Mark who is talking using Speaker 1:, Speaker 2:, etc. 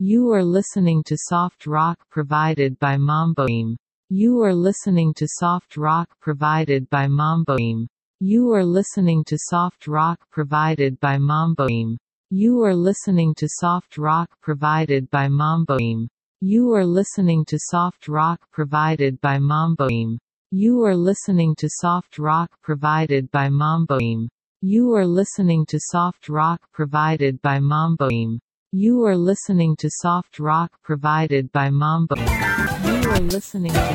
Speaker 1: You are listening to soft rock provided by Mamboim. You are listening to soft rock provided by Mamboim. You are listening to soft rock provided by Mamboim. You are listening to soft rock provided by Mamboim. You are listening to soft rock provided by Mamboim. You are listening to soft rock provided by Mamboim. You are listening to soft rock provided by Mamboim. You are listening to soft rock provided by Mamboim. You are listening to